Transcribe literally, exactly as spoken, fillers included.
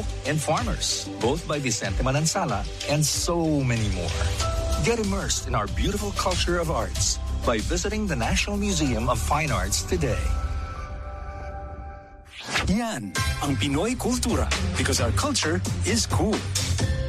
folk and farmers, both by Vicente Manansala, and so many more. Get immersed in our beautiful culture of arts by visiting the National Museum of Fine Arts today. Yan ang Pinoy Kultura, because our culture is cool.